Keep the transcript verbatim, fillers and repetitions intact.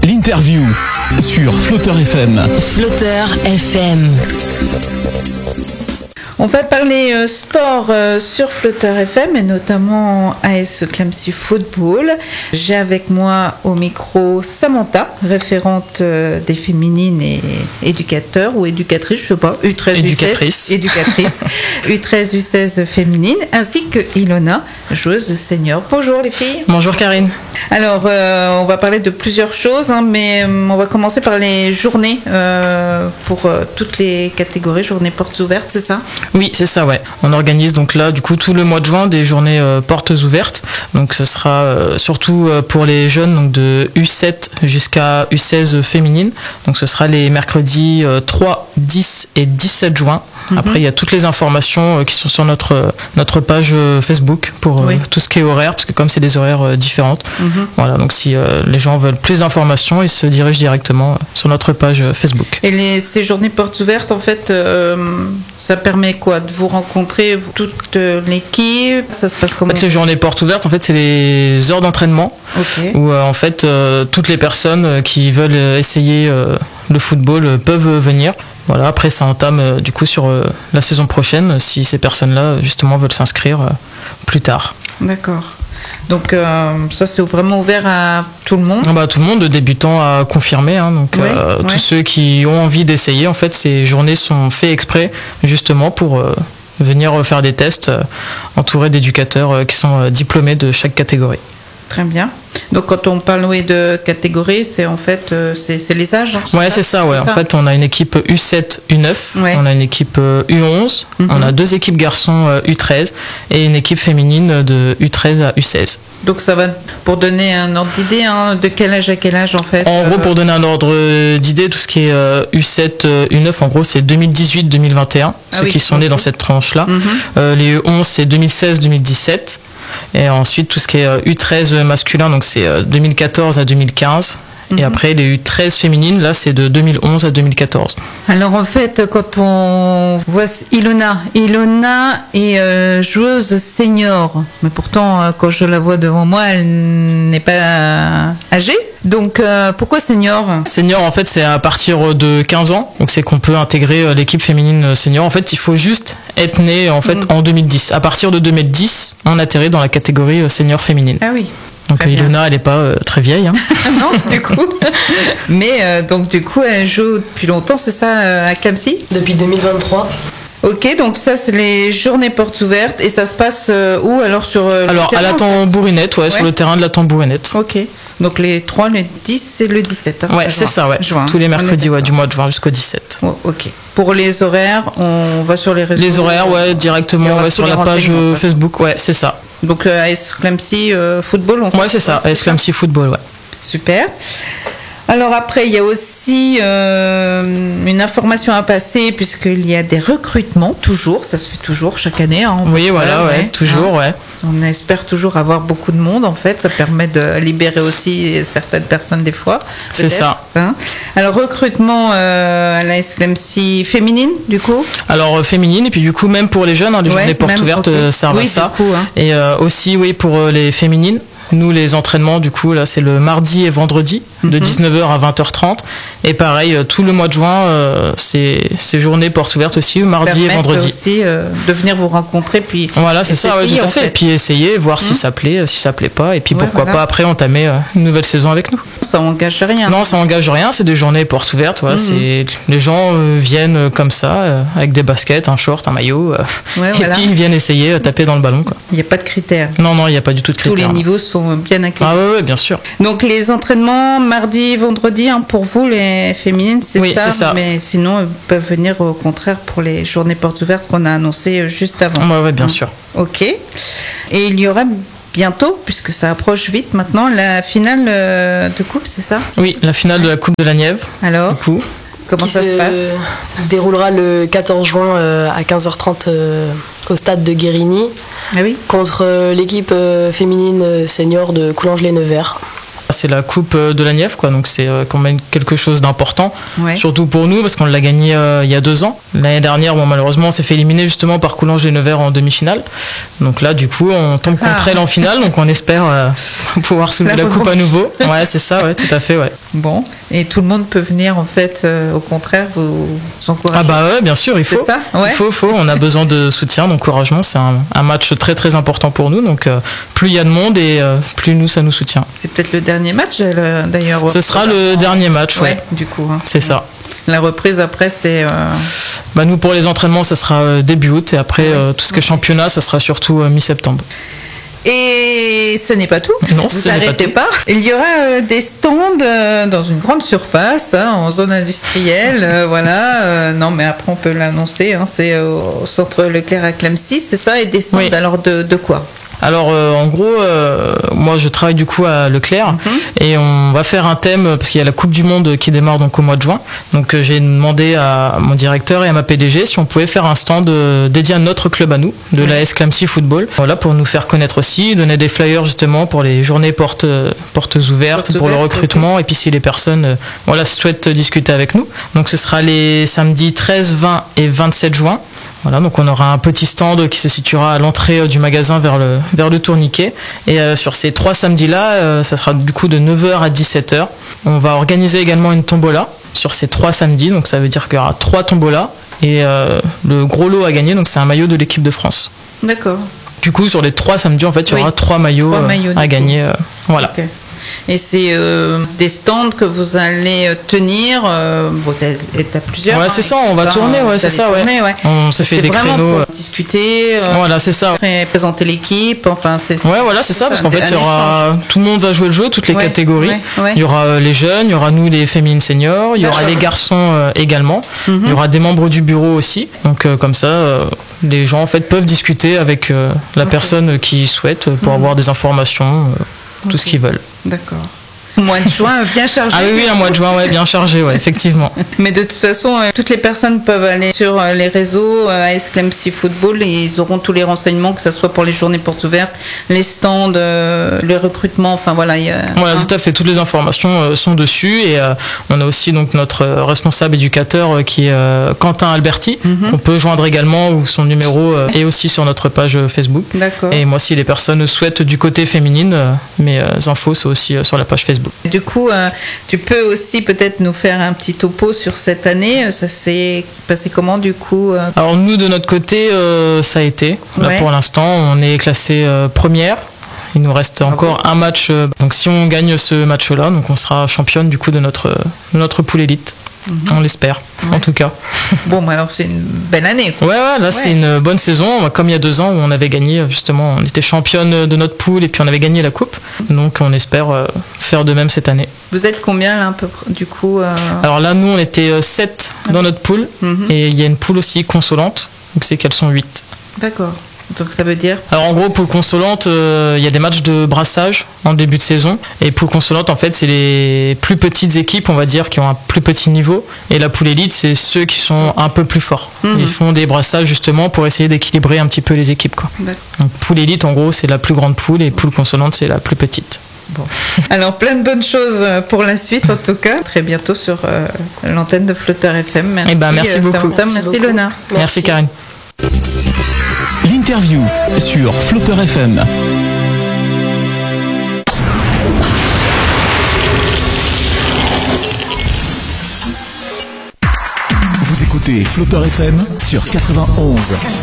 L'interview sur Flotteur F M. Flotteur F M. On va parler euh, sport euh, sur Flotteur F M et notamment A S Clamecy Football. J'ai avec moi au micro Samantha, référente euh, des féminines et éducateur ou éducatrice, je sais pas, U treize éducatrice. U seize, éducatrice, U treize U seize féminine, ainsi que Ilona, joueuse de senior. Bonjour les filles. Bonjour Karine. Alors, euh, on va parler de plusieurs choses, hein, mais euh, on va commencer par les journées euh, pour euh, toutes les catégories, journées portes ouvertes, c'est ça ? Oui, c'est ça, ouais. On organise donc là, du coup, tout le mois de juin, des journées euh, portes ouvertes. Donc, ce sera euh, surtout euh, pour les jeunes, donc de U sept jusqu'à U seize féminines. Donc, ce sera les mercredis euh, trois, dix et dix-sept juin. Mm-hmm. Après, il y a toutes les informations euh, qui sont sur notre, notre page euh, Facebook pour euh, oui. tout ce qui est horaire, parce que comme c'est des horaires euh, différentes. Mm-hmm. Voilà, donc si euh, les gens veulent plus d'informations, ils se dirigent directement euh, sur notre page euh, Facebook. Et les, ces journées portes ouvertes, en fait, euh, ça permet quoi, de vous rencontrer toute l'équipe? Ça se passe comment? En fait, les journées portes ouvertes, en fait, c'est les heures d'entraînement okay. où euh, en fait euh, toutes les personnes qui veulent essayer euh, le football euh, peuvent venir. Voilà, après ça entame euh, du coup sur euh, la saison prochaine si ces personnes-là justement veulent s'inscrire euh, plus tard. D'accord. Donc euh, ça c'est vraiment ouvert à tout le monde. Ah bah, tout le monde, de débutants à confirmés. Hein, donc ouais, euh, ouais. tous ceux qui ont envie d'essayer, en fait, ces journées sont faites exprès justement pour euh, venir faire des tests euh, entourés d'éducateurs euh, qui sont euh, diplômés de chaque catégorie. Très bien. Donc quand on parle oui, de catégorie, c'est en fait euh, c'est, c'est les âges. Hein, c'est ouais, ça c'est ça. Ouais. C'est en ça. fait, on a une équipe U sept, U neuf, ouais. on a une équipe U onze, mm-hmm. on a deux équipes garçons U treize et une équipe féminine de U treize à U seize. Donc ça va pour donner un ordre d'idée, hein, de quel âge à quel âge en fait. En gros, pour donner un ordre d'idée, tout ce qui est euh, U sept, U neuf, en gros, c'est deux mille dix-huit deux mille vingt et un, ah, ceux oui, qui sont okay. nés dans cette tranche-là. Mm-hmm. Euh, les U onze, c'est deux mille seize deux mille dix-sept. Et ensuite, tout ce qui est U treize masculin, donc c'est deux mille quatorze à deux mille quinze. Mm-hmm. Et après, les U treize féminines, là, c'est de deux mille onze à deux mille quatorze. Alors, en fait, quand on voit Ilona, Ilona est euh, joueuse senior. Mais pourtant, euh, quand je la vois devant moi, elle n'est pas euh, âgée. Donc, euh, pourquoi senior ? Senior, en fait, c'est à partir de quinze ans. Donc, c'est qu'on peut intégrer l'équipe féminine senior. En fait, il faut juste être né en, fait, mm. en deux mille dix. À partir de deux mille dix, on atterrit dans la catégorie senior féminine. Ah oui. Donc très Ilona, bien. Elle n'est pas euh, très vieille. Hein. Non, du coup. Mais euh, donc du coup, elle joue depuis longtemps, c'est ça, euh, à Clamecy ? Depuis deux mille vingt-trois. Ok, donc ça, c'est les journées portes ouvertes. Et ça se passe euh, où alors sur euh, Alors, le terrain, à la Tambourinette, ouais, ouais, sur le terrain de la Tambourinette. Ok. Donc les trois, le dix et le dix-sept. Hein, ouais, c'est ça, ouais. Juin, tous les mercredis ouais, du mois de juin jusqu'au dix-sept. Oh, ok. Pour les horaires, on va sur les réseaux. Les horaires, ouais, directement ouais, sur la page Facebook, ouais, c'est ça. Donc euh, A S Clamecy euh, Football, on fait. Ouais, c'est ça, A S Clamecy Football, ouais. Super. Alors après, il y a aussi euh, une information à passer puisqu'il y a des recrutements, toujours, ça se fait toujours chaque année. Hein, oui, voilà, ouais, ouais, toujours, hein. ouais. On espère toujours avoir beaucoup de monde, en fait. Ça permet de libérer aussi certaines personnes des fois. C'est ça. Hein. Alors, recrutement euh, à la A S Clamecy féminine, du coup ? Alors, euh, féminine, et puis du coup, même pour les jeunes, hein, les ouais, journées portes même, ouvertes okay. servent oui, à ça. Du coup, hein. Et euh, aussi, oui, pour euh, les féminines. Nous, les entraînements, du coup, là, c'est le mardi et vendredi, mm-hmm. de dix-neuf heures à vingt heures trente. Et pareil, tout le mois de juin, euh, c'est, c'est journées portes ouvertes aussi, mardi Permettre et vendredi. aussi euh, de venir vous rencontrer, puis voilà, c'est ça, ouais, tout à fait. fait. Et puis essayer, voir mm-hmm. si ça plaît, si ça plaît pas. Et puis ouais, pourquoi voilà. pas après entamer euh, une nouvelle saison avec nous. Ça engage rien. Non, ça engage rien, c'est des journées portes ouvertes. Voilà, mm-hmm. c'est, les gens euh, viennent comme ça, euh, avec des baskets, un short, un maillot. Euh, ouais, et voilà. puis ils viennent essayer, euh, taper dans le ballon. Il n'y a pas de critères. Non, non, il n'y a pas du tout de critères. Tous les non. niveaux sont bien accueillis. Ah oui, bien sûr. Donc les entraînements mardi, vendredi, hein, pour vous les féminines, c'est, oui, ça, c'est ça. Mais sinon, ils peuvent venir au contraire pour les journées portes ouvertes qu'on a annoncées juste avant. Oui, ouais, bien hein. sûr. Ok. Et il y aura bientôt, puisque ça approche vite maintenant, la finale de coupe, c'est ça ? Oui, la finale de la Coupe de la Nièvre. Alors du coup. Comment qui ça se, se passe déroulera le quatorze juin euh, à quinze heures trente euh, au stade de Guérigny ah oui. contre euh, l'équipe euh, féminine senior de Coulanges-les-Nevers. C'est la Coupe de la Nièvre, quoi, donc c'est quand même quelque chose d'important, ouais. surtout pour nous parce qu'on l'a gagné euh, il y a deux ans. L'année dernière, bon, malheureusement, on s'est fait éliminer justement par Coulanges-les-Nevers en demi-finale. Donc là, du coup, on tombe contre ah. elle en finale, donc on espère euh, pouvoir soulever la, la coupe à nouveau. Ouais, c'est ça, ouais, tout à fait, ouais. Bon, et tout le monde peut venir en fait, euh, au contraire, vous, vous encourager. Ah bah ouais, bien sûr, il faut. C'est ça, ouais. Il faut, faut. On a besoin de soutien, d'encouragement. C'est un, un match très très important pour nous. Donc euh, plus il y a de monde et euh, plus nous ça nous soutient. C'est peut-être le dernier match d'ailleurs. Ce sera le en... dernier match, ouais. ouais du coup. Hein. C'est ça. La reprise après, c'est. Euh... Bah nous pour les entraînements, ça sera euh, début août et après ouais. euh, tout ce qui est championnat, ça sera surtout euh, mi-septembre. Et ce n'est pas tout. Non, vous ce n'est pas tout. pas. Il y aura euh, des stands euh, dans une grande surface, hein, en zone industrielle. euh, voilà. Euh, non, mais après on peut l'annoncer. Hein, c'est euh, au centre Leclerc à Clamecy, c'est ça. Et des stands oui. alors de, de quoi? Alors euh, en gros, euh, moi je travaille du coup à Leclerc mm-hmm. et on va faire un thème parce qu'il y a la Coupe du Monde qui démarre donc au mois de juin. Donc euh, j'ai demandé à mon directeur et à ma P D G si on pouvait faire un stand euh, dédié à notre club à nous, de mm-hmm. l'A S Clamecy Football. Voilà, pour nous faire connaître aussi, donner des flyers justement pour les journées portes, portes ouvertes, portes pour ouvertes, le recrutement okay. et puis si les personnes euh, voilà, souhaitent discuter avec nous. Donc ce sera les samedis treize, vingt et vingt-sept juin. Voilà, donc on aura un petit stand qui se situera à l'entrée du magasin vers le, vers le tourniquet. Et euh, sur ces trois samedis-là, euh, ça sera du coup de neuf heures à dix-sept heures. On va organiser également une tombola sur ces trois samedis. Donc ça veut dire qu'il y aura trois tombolas. Et euh, le gros lot à gagner, donc c'est un maillot de l'équipe de France. D'accord. Du coup, sur les trois samedis, en fait, il y aura oui. trois maillots, trois maillots euh, à gagner. Euh, voilà. Okay. Et c'est euh, des stands que vous allez tenir. Euh, vous êtes à plusieurs. Ouais, hein, c'est ça. On va tourner. Ouais, c'est ça. Tourner, ouais. ouais. On s'est fait des créneaux. Pour discuter. Euh, voilà, c'est ça. Présenter l'équipe. Enfin, c'est. Ouais, voilà, c'est ça. Parce qu'en fait, il y aura tout le monde va jouer le jeu, toutes les ouais, catégories. Ouais, ouais. Il y aura les jeunes, il y aura nous les féminines seniors, il y aura les garçons euh, également. Mm-hmm. Il y aura des membres du bureau aussi. Donc euh, comme ça, euh, les gens en fait peuvent discuter avec euh, la okay. personne qui souhaite pour mm-hmm. avoir des informations, euh, tout okay. ce qu'ils veulent. D'accord. Mois de juin bien chargé. Ah oui, oui, un mois de juin, ouais, bien chargé, ouais, effectivement. Mais de toute façon, euh, toutes les personnes peuvent aller sur euh, les réseaux euh, A S Clamecy Football et ils auront tous les renseignements, que ce soit pour les journées portes ouvertes, les stands, euh, le recrutement, enfin voilà. Y a, voilà, hein. tout à fait, toutes les informations euh, sont dessus et euh, on a aussi donc notre euh, responsable éducateur euh, qui est euh, Quentin Alberti, mm-hmm. qu'on peut joindre également, où son numéro euh, est aussi sur notre page Facebook. D'accord. Et moi, si les personnes souhaitent du côté féminine, euh, mes euh, infos sont aussi euh, sur la page Facebook. Du coup, euh, tu peux aussi peut-être nous faire un petit topo sur cette année. Ça s'est passé comment du coup euh... Alors nous, de notre côté, euh, ça a été. Là, ouais. Pour l'instant, on est classé euh, première. Il nous reste encore okay. un match. Euh, donc si on gagne ce match-là, donc on sera championne du coup de notre, de notre poule élite. Mm-hmm. On l'espère, ouais. en tout cas. Bon, bah alors c'est une belle année. Quoi. Ouais, ouais, là ouais. c'est une bonne saison. Comme il y a deux ans où on avait gagné, justement, on était championne de notre poule et puis on avait gagné la coupe. Donc on espère euh, faire de même cette année. Vous êtes combien là, un peu, du coup euh... Alors là, nous, on était sept okay. dans notre poule. Mm-hmm. Et il y a une poule aussi consolante. Donc c'est qu'elles sont huit. D'accord. Donc ça veut dire. Alors en gros, poule consolante, il euh, y a des matchs de brassage en début de saison. Et poule consolante, en fait, c'est les plus petites équipes, on va dire, qui ont un plus petit niveau. Et la poule élite, c'est ceux qui sont un peu plus forts. Mmh. Ils font des brassages justement pour essayer d'équilibrer un petit peu les équipes, quoi. Donc poule élite, en gros, c'est la plus grande poule et poule consolante, c'est la plus petite. Bon. Alors plein de bonnes choses pour la suite, en tout cas. Très bientôt sur euh, l'antenne de Flotteur F M. Merci. Eh ben, merci beaucoup. Merci, merci Lona. Merci, merci Karine. L'interview sur Flotteur F M. Vous écoutez Flotteur F M sur quatre-vingt-onze.